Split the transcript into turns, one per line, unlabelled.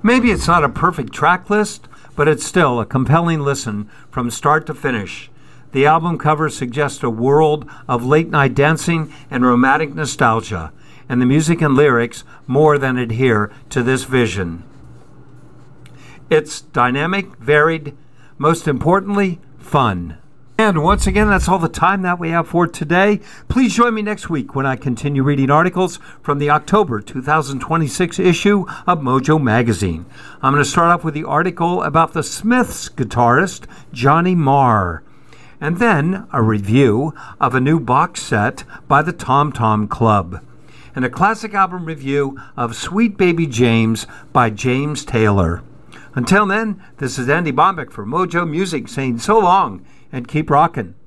Maybe it's not a perfect track list, but it's still a compelling listen from start to finish. The album cover suggests a world of late-night dancing and romantic nostalgia, and the music and lyrics more than adhere to this vision. It's dynamic, varied, most importantly, fun. And once again, that's all the time that we have for today. Please join me next week when I continue reading articles from the October 2026 issue of Mojo Magazine. I'm going to start off with the article about the Smiths guitarist Johnny Marr, and then a review of a new box set by the Tom Tom Club, and a classic album review of Sweet Baby James by James Taylor. Until then, this is Andy Bombeck for Mojo Music saying so long and keep rockin'.